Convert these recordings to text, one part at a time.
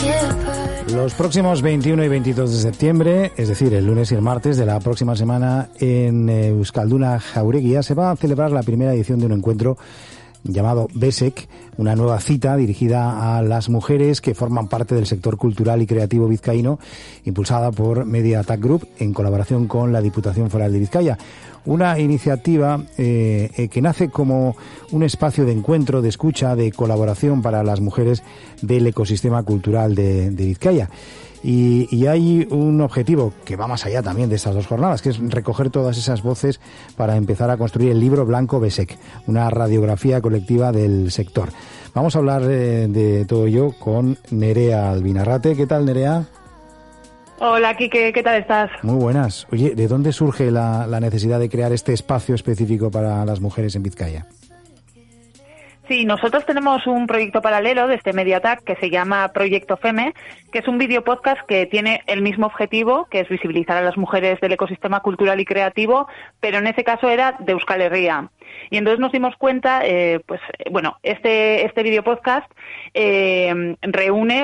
Los próximos 21 y 22 de septiembre, es decir, el lunes y el martes de la próxima semana, en Euskalduna Jauregia se va a celebrar la primera edición de un encuentro llamado BESEC, una nueva cita dirigida a las mujeres que forman parte del sector cultural y creativo vizcaíno, impulsada por Media Attack Group en colaboración con la Diputación Foral de Vizcaya. Una iniciativa que nace como un espacio de encuentro, de escucha, de colaboración para las mujeres del ecosistema cultural de Vizcaya. Y hay un objetivo que va más allá también de estas dos jornadas, que es recoger todas esas voces para empezar a construir el libro blanco BESEC, una radiografía colectiva del sector. Vamos a hablar de todo ello con Nerea Albinarrate. ¿Qué tal, Nerea? Hola, Quique, ¿qué tal estás? Muy buenas. Oye, ¿de dónde surge la necesidad de crear este espacio específico para las mujeres en Vizcaya? Sí, nosotros tenemos un proyecto paralelo de este Media Attack que se llama Proyecto FEME, que es un video podcast que tiene el mismo objetivo, que es visibilizar a las mujeres del ecosistema cultural y creativo, pero en ese caso era de Euskal Herria. Y entonces nos dimos cuenta, este video podcast reúne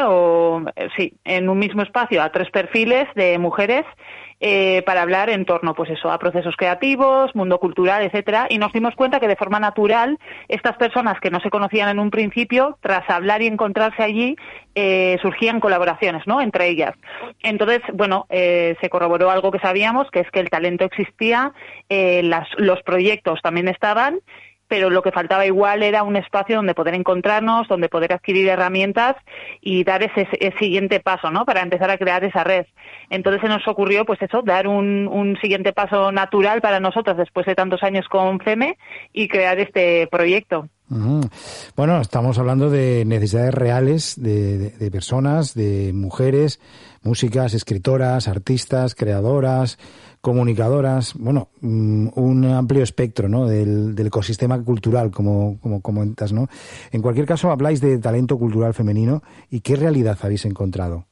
en un mismo espacio a 3 perfiles de mujeres para hablar en torno, pues eso, a procesos creativos, mundo cultural, etcétera, y nos dimos cuenta que de forma natural estas personas que no se conocían en un principio, tras hablar y encontrarse allí, surgían colaboraciones, ¿no?, entre ellas. Entonces, se corroboró algo que sabíamos, que es que el talento existía, los proyectos también estaban, pero lo que faltaba igual era un espacio donde poder encontrarnos, donde poder adquirir herramientas y dar ese siguiente paso, ¿no?, para empezar a crear esa red. Entonces se nos ocurrió, pues eso, dar un siguiente paso natural para nosotros después de tantos años con FEME y crear este proyecto. Bueno, estamos hablando de necesidades reales de personas, de mujeres, músicas, escritoras, artistas, creadoras, comunicadoras, un amplio espectro, ¿no?, del ecosistema cultural, como comentas, ¿no? En cualquier caso, habláis de talento cultural femenino, ¿y qué realidad habéis encontrado?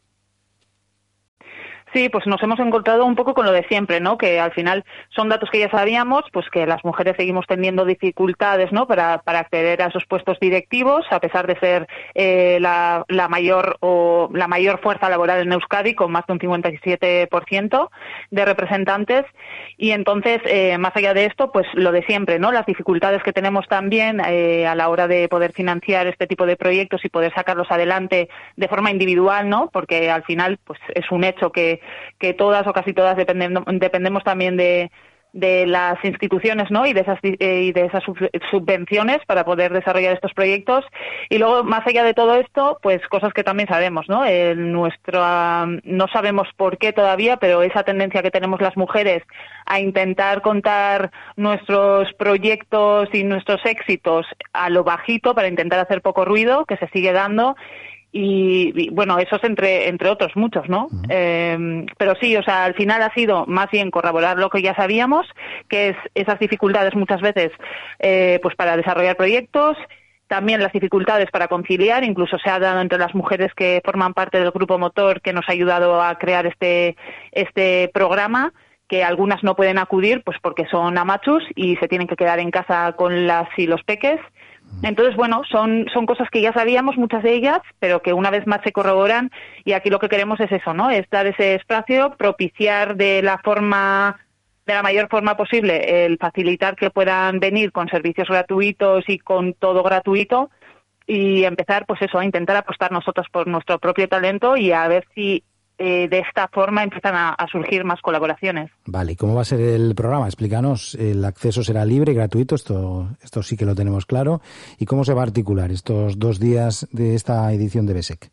Sí, pues nos hemos encontrado un poco con lo de siempre, ¿no? Que al final son datos que ya sabíamos, pues que las mujeres seguimos teniendo dificultades, ¿no?, para acceder a esos puestos directivos, a pesar de ser la mayor fuerza laboral en Euskadi, con más de un 57% de representantes. Y entonces, más allá de esto, pues lo de siempre, ¿no? Las dificultades que tenemos también a la hora de poder financiar este tipo de proyectos y poder sacarlos adelante de forma individual, ¿no? Porque al final, pues es un hecho que todas o casi todas dependemos también de las instituciones, ¿no?, y de esas subvenciones para poder desarrollar estos proyectos. Y luego, más allá de todo esto, pues cosas que también sabemos, ¿no? No sabemos por qué todavía, pero esa tendencia que tenemos las mujeres a intentar contar nuestros proyectos y nuestros éxitos a lo bajito para intentar hacer poco ruido, que se sigue dando. Y eso es entre otros muchos, ¿no? Uh-huh. Pero sí, o sea, al final ha sido más bien corroborar lo que ya sabíamos, que es esas dificultades muchas veces pues para desarrollar proyectos, también las dificultades para conciliar, incluso se ha dado entre las mujeres que forman parte del grupo motor que nos ha ayudado a crear este programa, que algunas no pueden acudir pues porque son amachus y se tienen que quedar en casa con las y los peques. Entonces, son cosas que ya sabíamos, muchas de ellas, pero que una vez más se corroboran, y aquí lo que queremos es eso, ¿no? Es dar ese espacio, propiciar de la mayor forma posible, el facilitar que puedan venir con servicios gratuitos y con todo gratuito, y empezar, pues eso, a intentar apostar nosotros por nuestro propio talento y a ver si de esta forma empiezan a surgir más colaboraciones. Vale, ¿y cómo va a ser el programa? Explícanos. ¿El acceso será libre y gratuito? Esto sí que lo tenemos claro. ¿Y cómo se va a articular estos 2 días de esta edición de BESEC?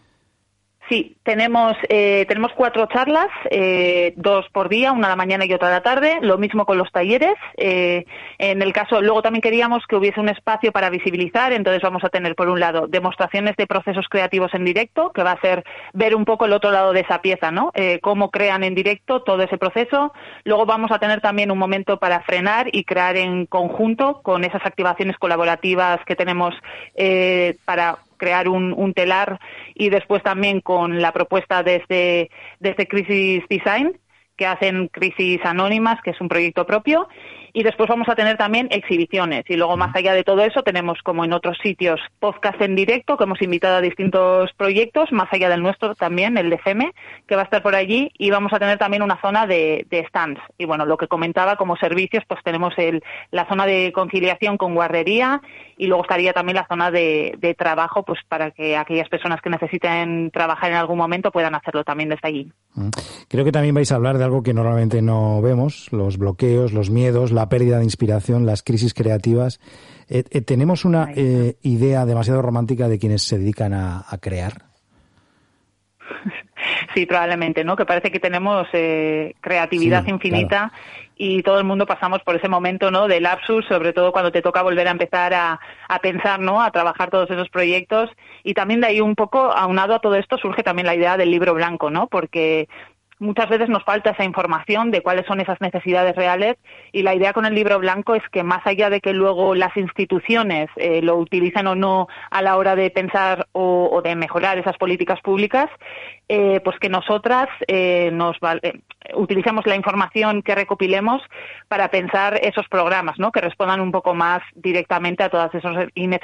Sí, tenemos 4 charlas, 2 por día, una a la mañana y otra a la tarde, lo mismo con los talleres. En el caso, luego también queríamos que hubiese un espacio para visibilizar, entonces vamos a tener, por un lado, demostraciones de procesos creativos en directo, que va a ser ver un poco el otro lado de esa pieza, ¿no? Cómo crean en directo todo ese proceso. Luego vamos a tener también un momento para frenar y crear en conjunto con esas activaciones colaborativas que tenemos para crear un telar, y después también con la propuesta desde Crisis Design, que hacen Crisis Anónimas, que es un proyecto propio. Y después vamos a tener también exhibiciones. Y luego, más allá de todo eso, tenemos, como en otros sitios, podcast en directo, que hemos invitado a distintos proyectos, más allá del nuestro también, el de FEME, que va a estar por allí. Y vamos a tener también una zona de stands. Y bueno, lo que comentaba como servicios, pues tenemos la zona de conciliación con guardería, y luego estaría también la zona de trabajo, pues para que aquellas personas que necesiten trabajar en algún momento puedan hacerlo también desde allí. Creo que también vais a hablar de algo que normalmente no vemos, los bloqueos, los miedos, la pérdida de inspiración, las crisis creativas. ¿Tenemos una idea demasiado romántica de quienes se dedican a crear? Sí, probablemente, ¿no? Que parece que tenemos creatividad infinita, claro. Y todo el mundo pasamos por ese momento, ¿no? De lapsus, sobre todo cuando te toca volver a empezar a pensar, ¿no? A trabajar todos esos proyectos. Y también de ahí un poco, aunado a todo esto, surge también la idea del libro blanco, ¿no? Porque muchas veces nos falta esa información de cuáles son esas necesidades reales, y la idea con el libro blanco es que, más allá de que luego las instituciones lo utilicen o no a la hora de pensar o de mejorar esas políticas públicas, pues que nosotras utilicemos la información que recopilemos para pensar esos programas, ¿no? Que respondan un poco más directamente a todos esos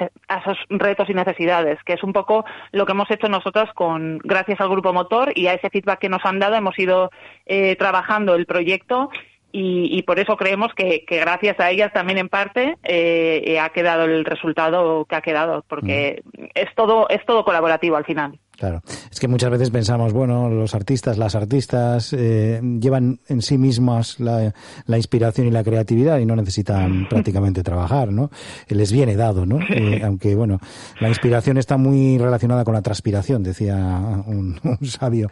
retos y necesidades, que es un poco lo que hemos hecho nosotras gracias al Grupo Motor, y a ese feedback que nos han dado hemos ido trabajando el proyecto, y por eso creemos que gracias a ellas también en parte ha quedado el resultado que ha quedado, porque es todo colaborativo al final. Claro, es que muchas veces pensamos, bueno, los artistas, las artistas llevan en sí mismas la inspiración y la creatividad y no necesitan prácticamente trabajar, ¿no? Les viene dado, ¿no? Aunque, bueno, la inspiración está muy relacionada con la transpiración, decía un sabio.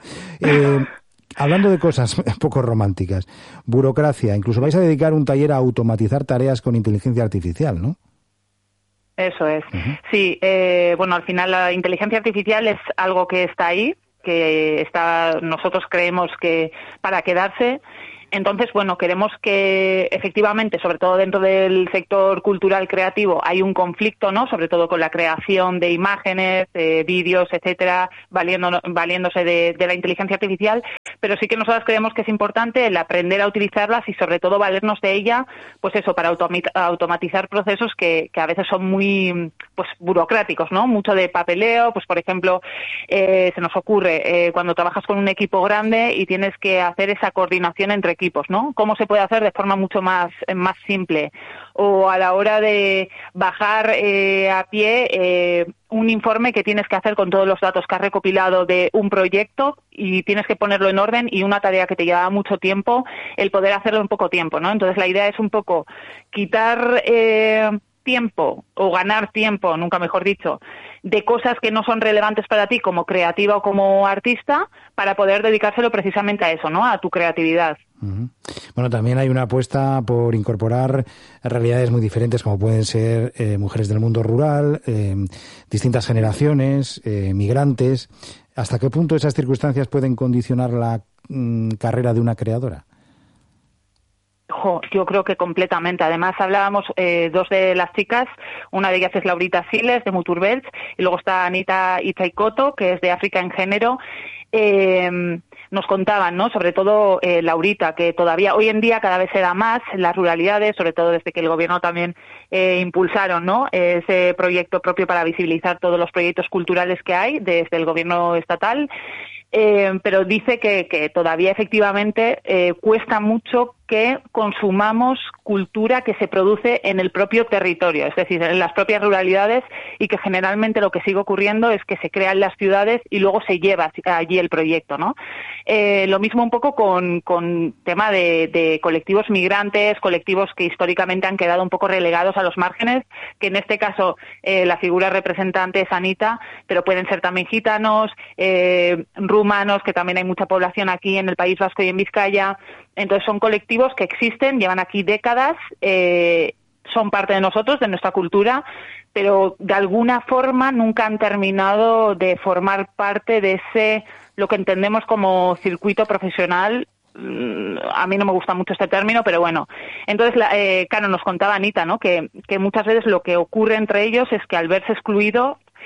Hablando de cosas poco románticas, burocracia, incluso vais a dedicar un taller a automatizar tareas con inteligencia artificial, ¿no? Eso es. Sí, bueno, al final la inteligencia artificial es algo que está ahí, nosotros creemos que para quedarse. Entonces, bueno, queremos que efectivamente, sobre todo dentro del sector cultural creativo, hay un conflicto, ¿no? Sobre todo con la creación de imágenes, vídeos, etcétera, valiéndose de la inteligencia artificial, pero sí que nosotros creemos que es importante el aprender a utilizarlas y sobre todo valernos de ella, pues eso, para automatizar procesos que a veces son muy, pues, burocráticos, ¿no? Mucho de papeleo, pues por ejemplo, se nos ocurre cuando trabajas con un equipo grande y tienes que hacer esa coordinación entre equipos, ¿no? ¿Cómo se puede hacer de forma mucho más simple? O a la hora de bajar a pie un informe que tienes que hacer con todos los datos que has recopilado de un proyecto y tienes que ponerlo en orden, y una tarea que te llevaba mucho tiempo, el poder hacerlo en poco tiempo, ¿no? Entonces la idea es un poco quitar tiempo o ganar tiempo, nunca mejor dicho, de cosas que no son relevantes para ti como creativa o como artista, para poder dedicárselo precisamente a eso, ¿no? A tu creatividad. Bueno, también hay una apuesta por incorporar realidades muy diferentes, como pueden ser mujeres del mundo rural, distintas generaciones, migrantes. ¿Hasta qué punto esas circunstancias pueden condicionar la carrera de una creadora? Yo creo que completamente. Además, hablábamos dos de las chicas, una de ellas es Laurita Siles, de Muturbelts, y luego está Anita Ichaikoto, que es de África en Género. Nos contaban, ¿no? Sobre todo Laurita, que todavía hoy en día cada vez se da más en las ruralidades, sobre todo desde que el gobierno también impulsaron, ¿no? Ese proyecto propio para visibilizar todos los proyectos culturales que hay desde el gobierno estatal. Pero dice que todavía efectivamente cuesta mucho que consumamos cultura que se produce en el propio territorio, es decir, en las propias ruralidades, y que generalmente lo que sigue ocurriendo es que se crean las ciudades y luego se lleva allí el proyecto, ¿no? Lo mismo un poco con tema de colectivos migrantes, colectivos que históricamente han quedado un poco relegados a los márgenes, que en este caso la figura representante es Anita, pero pueden ser también gitanos, rumanos, que también hay mucha población aquí en el País Vasco y en Vizcaya. Entonces son colectivos que existen, llevan aquí décadas, son parte de nosotros, de nuestra cultura, pero de alguna forma nunca han terminado de formar parte de ese, lo que entendemos como circuito profesional. A mí no me gusta mucho este término, pero bueno. Entonces, claro, nos contaba Anita, ¿no? Que muchas veces lo que ocurre entre ellos es que al verse excluidos,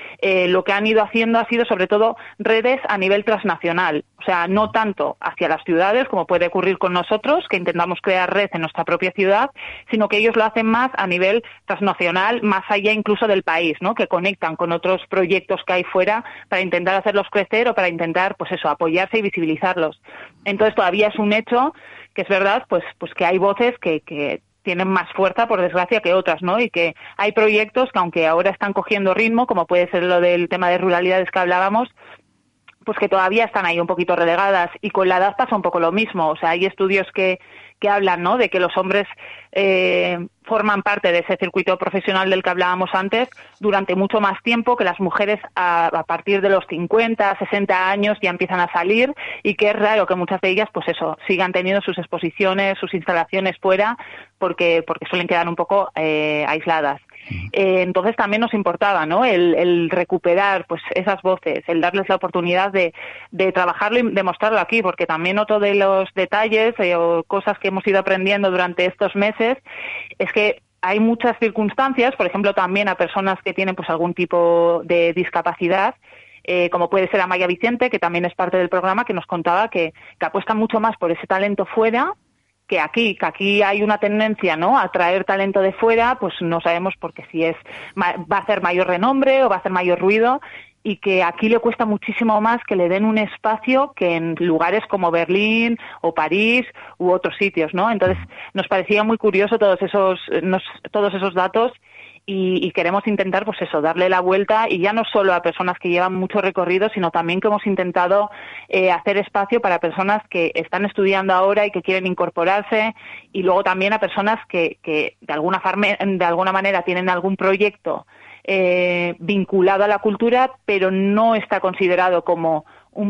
lo que han ido haciendo ha sido sobre todo redes a nivel transnacional, o sea, no tanto hacia las ciudades como puede ocurrir con nosotros, que intentamos crear red en nuestra propia ciudad, sino que ellos lo hacen más a nivel transnacional, más allá incluso del país, ¿no? Que conectan con otros proyectos que hay fuera para intentar hacerlos crecer o para intentar, pues eso, apoyarse y visibilizarlos. Entonces todavía es un hecho que es verdad, pues que hay voces que tienen más fuerza, por desgracia, que otras, ¿no? Y que hay proyectos que, aunque ahora están cogiendo ritmo, como puede ser lo del tema de ruralidades que hablábamos, pues que todavía están ahí un poquito relegadas. Y con la edad pasa un poco lo mismo. O sea, hay estudios que hablan, ¿no?, de que los hombres forman parte de ese circuito profesional del que hablábamos antes durante mucho más tiempo, que las mujeres a partir de los 50, 60 años ya empiezan a salir, y que es raro que muchas de ellas, pues eso, sigan teniendo sus exposiciones, sus instalaciones fuera, porque suelen quedar un poco aisladas. Entonces también nos importaba, ¿no?, el recuperar pues esas voces, el darles la oportunidad de trabajarlo y demostrarlo aquí, porque también otro de los detalles o cosas que hemos ido aprendiendo durante estos meses es que hay muchas circunstancias, por ejemplo, también a personas que tienen pues algún tipo de discapacidad, como puede ser Amaya Vicente, que también es parte del programa, que nos contaba que apuestan mucho más por ese talento fuera que aquí hay una tendencia, ¿no?, a traer talento de fuera, pues no sabemos porque si va a hacer mayor renombre o va a hacer mayor ruido, y que aquí le cuesta muchísimo más que le den un espacio que en lugares como Berlín o París u otros sitios, ¿no? Entonces nos parecía muy curioso todos esos datos. Y queremos intentar, pues eso, darle la vuelta, y ya no solo a personas que llevan mucho recorrido, sino también que hemos intentado hacer espacio para personas que están estudiando ahora y que quieren incorporarse, y luego también a personas que de alguna manera tienen algún proyecto vinculado a la cultura, pero no está considerado como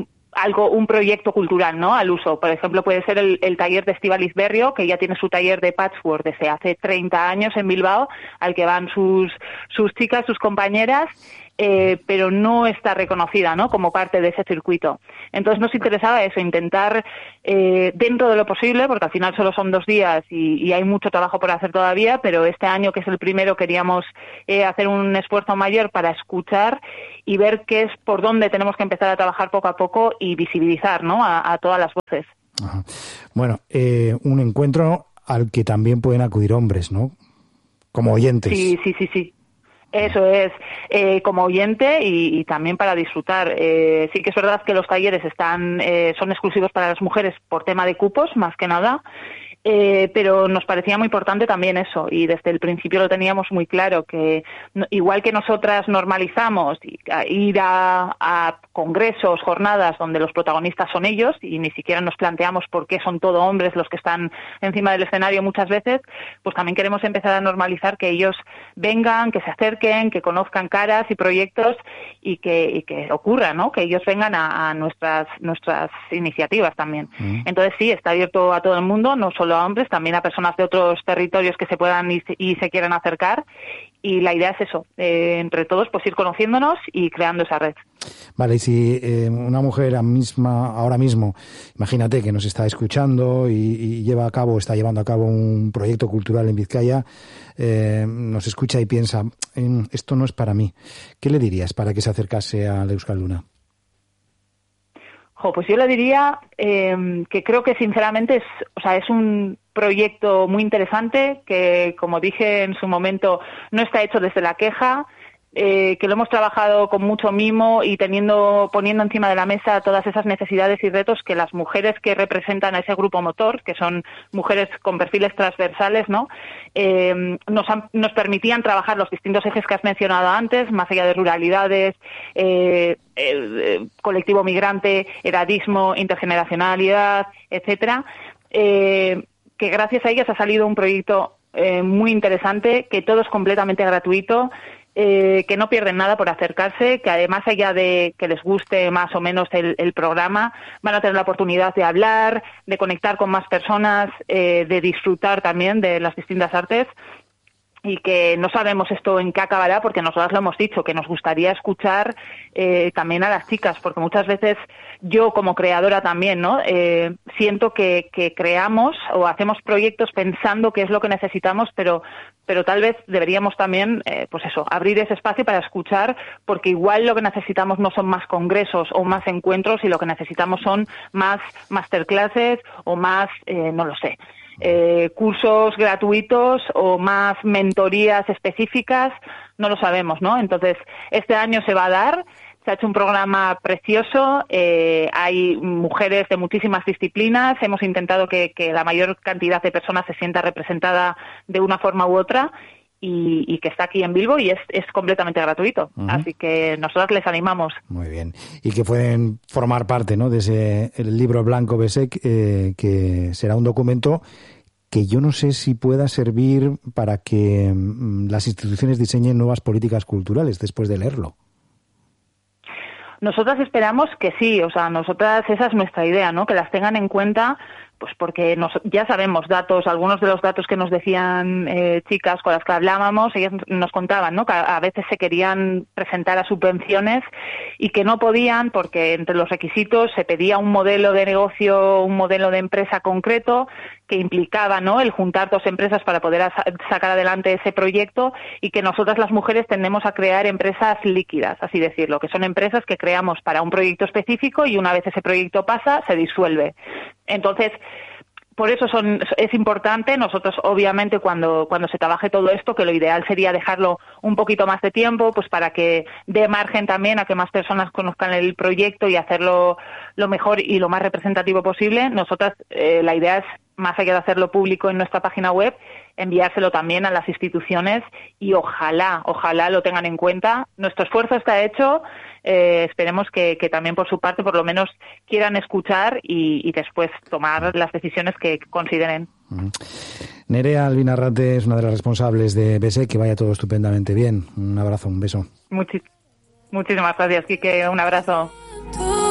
un proyecto cultural, ¿no?, al uso. Por ejemplo, puede ser el taller de Estíbaliz Berrio, que ya tiene su taller de patchwork desde hace 30 años en Bilbao, al que van sus chicas, sus compañeras, pero no está reconocida, ¿no?, como parte de ese circuito. Entonces nos interesaba eso, intentar dentro de lo posible, porque al final solo son 2 días y hay mucho trabajo por hacer todavía, pero este año, que es el primero, queríamos hacer un esfuerzo mayor para escuchar y ver qué es por dónde tenemos que empezar a trabajar poco a poco y visibilizar, ¿no?, a todas las voces. Ajá. Bueno, un encuentro al que también pueden acudir hombres, ¿no?, como oyentes. Sí. Eso es, como oyente y también para disfrutar. Sí que es verdad que los talleres son exclusivos para las mujeres por tema de cupos, más que nada, pero nos parecía muy importante también eso, y desde el principio lo teníamos muy claro, que igual que nosotras normalizamos ir a congresos, jornadas donde los protagonistas son ellos, y ni siquiera nos planteamos por qué son todo hombres los que están encima del escenario muchas veces, pues también queremos empezar a normalizar que ellos vengan, que se acerquen, que conozcan caras y proyectos, y que ocurra, ¿no?, que ellos vengan a nuestras iniciativas también. Entonces sí, está abierto a todo el mundo, no solo a hombres, también a personas de otros territorios que se puedan y se quieran acercar, y la idea es eso, entre todos pues ir conociéndonos y creando esa red. Vale, y si una mujer ahora mismo, imagínate que nos está escuchando y está llevando a cabo un proyecto cultural en Vizcaya, nos escucha y piensa, esto no es para mí, ¿qué le dirías para que se acercase a Euskalduna? Pues yo le diría que creo que sinceramente es un proyecto muy interesante, que, como dije en su momento, no está hecho desde la queja, que lo hemos trabajado con mucho mimo y poniendo encima de la mesa todas esas necesidades y retos que las mujeres que representan a ese grupo motor, que son mujeres con perfiles transversales, ¿no?, nos permitían trabajar los distintos ejes que has mencionado antes, más allá de ruralidades, colectivo migrante, edadismo, intergeneracionalidad, etcétera, que gracias a ellas ha salido un proyecto muy interesante, que todo es completamente gratuito, que no pierden nada por acercarse, que además, allá de que les guste más o menos el programa, van a tener la oportunidad de hablar, de conectar con más personas, de disfrutar también de las distintas artes. y que no sabemos esto en qué acabará, porque nosotras lo hemos dicho, que nos gustaría escuchar también a las chicas, porque muchas veces yo como creadora también, ¿no? Siento que creamos o hacemos proyectos pensando qué es lo que necesitamos, pero tal vez deberíamos también, pues eso, abrir ese espacio para escuchar, porque igual lo que necesitamos no son más congresos o más encuentros, y lo que necesitamos son más masterclasses o más, no lo sé, cursos gratuitos o más mentorías específicas, no lo sabemos, ¿no? Entonces, este año se va a dar. Se ha hecho un programa precioso, hay mujeres de muchísimas disciplinas, hemos intentado que la mayor cantidad de personas se sienta representada de una forma u otra, y que está aquí en Bilbo, y es completamente gratuito. Uh-huh. Así que nosotros les animamos. Muy bien. Y que pueden formar parte, ¿no?, de ese el libro blanco BESEC, que será un documento que yo no sé si pueda servir para que las instituciones diseñen nuevas políticas culturales después de leerlo. Nosotras esperamos que sí, o sea, nosotras, esa es nuestra idea, ¿no? Que las tengan en cuenta, pues porque ya sabemos datos, algunos de los datos que nos decían chicas con las que hablábamos, ellas nos contaban, ¿no?, que a veces se querían presentar a subvenciones y que no podían porque entre los requisitos se pedía un modelo de negocio, un modelo de empresa concreto, que implicaba, ¿no?, el juntar dos empresas para poder sacar adelante ese proyecto, y que nosotras las mujeres tendemos a crear empresas líquidas, así decirlo, que son empresas que creamos para un proyecto específico y una vez ese proyecto pasa, se disuelve. Entonces, por eso es importante. Nosotros, obviamente, cuando se trabaje todo esto, que lo ideal sería dejarlo un poquito más de tiempo, pues para que dé margen también a que más personas conozcan el proyecto y hacerlo lo mejor y lo más representativo posible. Nosotras, la idea es, más allá de hacerlo público en nuestra página web, enviárselo también a las instituciones, y ojalá lo tengan en cuenta. Nuestro esfuerzo está hecho. Esperemos que también por su parte por lo menos quieran escuchar y después tomar las decisiones que consideren. Nerea Albinarrate es una de las responsables de BESEC. Que vaya todo estupendamente bien. Un abrazo, un beso. Muchísimas gracias, Quique. Un abrazo.